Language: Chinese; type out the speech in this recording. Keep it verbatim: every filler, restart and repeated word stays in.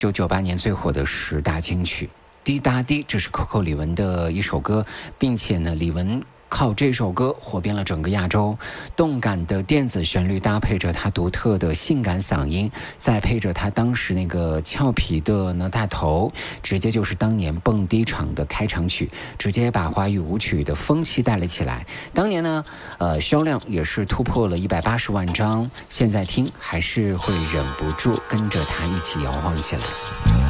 一九九八年最火的十大金曲，滴答滴，这是 Coco 李玟的一首歌，并且呢，李玟靠这首歌火遍了整个亚洲。动感的电子旋律搭配着她独特的性感嗓音，再配着她当时那个俏皮的呢大头，直接就是当年蹦迪场的开场曲，直接把华语舞曲的风气带了起来。当年呢，呃，销量也是突破了一百八十万张，现在听还是会忍不住跟着她一起摇晃起来。